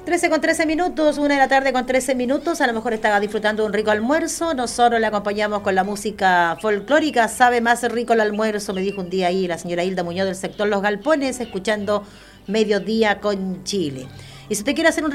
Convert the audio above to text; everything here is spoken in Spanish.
13:13, 1:13 a lo mejor estaba disfrutando de un rico almuerzo, nosotros le acompañamos con la música folclórica, sabe más rico el almuerzo, me dijo un día ahí la señora Hilda Muñoz del sector Los Galpones, escuchando Mediodía con Chile. Y si usted quiere hacer un